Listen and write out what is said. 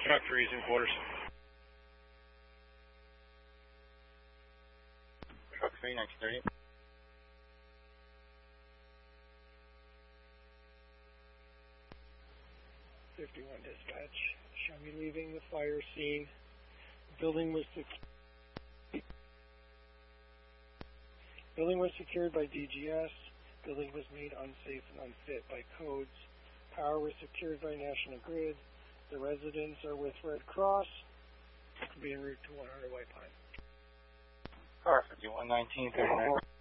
Truck 3 is in quarters. Truck 3, 1930. Dispatch. Show me leaving the fire scene. Building was secured by DGS. Building was made unsafe and unfit by codes. Power was secured by National Grid. The residents are with Red Cross. It could be en route to 100 White Pine. Car 51, 1939.